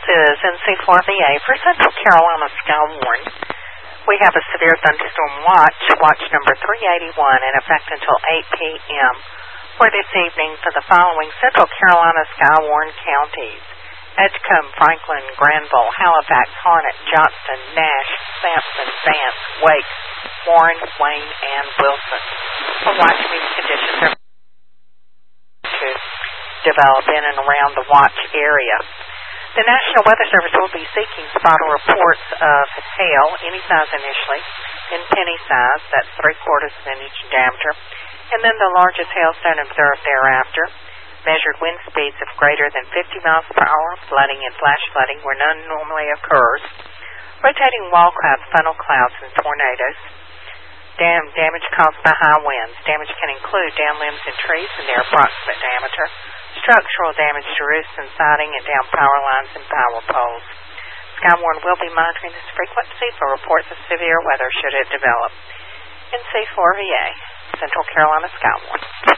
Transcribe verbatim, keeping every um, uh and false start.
is N C four V A for Central Carolina Skywarn. We have a severe thunderstorm watch, watch number three eighty-one, in effect until eight p.m. for this evening for the following Central Carolina Skywarn counties: Edgecombe, Franklin, Granville, Halifax, Harnett, Johnston, Nash, Sampson, Vance, Wake, Warren, Wayne, and Wilson. For watch, these conditions are to develop in and around the watch area. The National Weather Service will be seeking spotter reports of hail, any size initially, in penny size, that's three quarters of an inch in diameter, and then the largest hailstone observed thereafter. Measured wind speeds of greater than fifty miles per hour, flooding and flash flooding where none normally occurs, rotating wall clouds, funnel clouds, and tornadoes. Dam damage caused by high winds. Damage can include down limbs and trees in their approximate diameter, structural damage to roofs and siding, and down power lines and power poles. Skywarn will be monitoring this frequency for reports of severe weather should it develop. N C four V A, Central Carolina Skywarn.